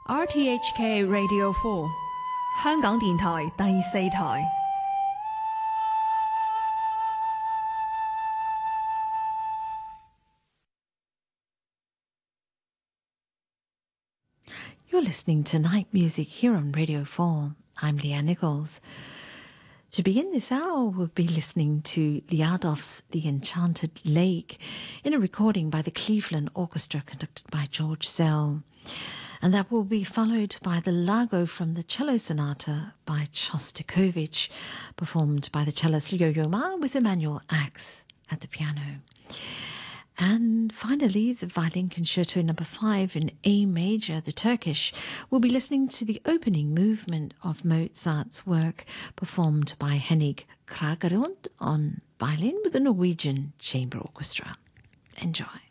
RTHK Radio 4香港電台第四台。 You're listening to Night Music here on Radio 4. I'm Leanne Nichols. To begin this hour, we'll be listening to Liadov's The Enchanted Lake in a recording by the Cleveland Orchestra conducted by George Szell. And that will be followed by the Largo from the Cello Sonata by Shostakovich, performed by the cellist Leo Yoma with Emanuel Ax at the piano. And finally, the Violin Concerto No. 5 in A major, the Turkish, will be listening to the opening movement of Mozart's work performed by Henning Kragerund on violin with the Norwegian Chamber Orchestra. Enjoy.